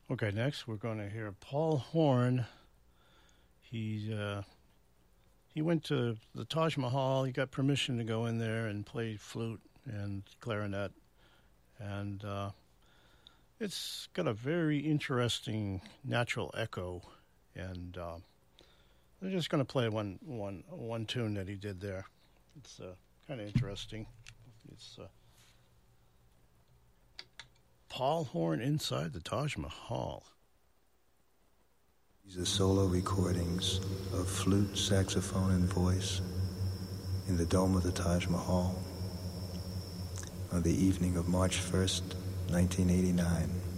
Okay, next we're going to hear Paul Horn. He went to the Taj Mahal. He got permission to go in there and play flute and clarinet, and it's got a very interesting natural echo. And I'm just going to play one tune that he did there. It's kind of interesting. It's Paul Horn inside the Taj Mahal. These are solo recordings of flute, saxophone, and voice in the dome of the Taj Mahal on the evening of March 1st, 1989.